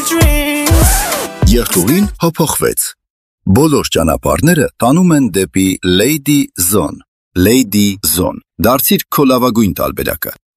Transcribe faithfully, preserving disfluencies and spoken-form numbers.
dreams. Երթուղին հափոխվեց։ Բոլոր ճանապարհները տանում են դեպի Lady Zone։ Lady Zone։ Դարձիր քո լավագույն տարբերակը։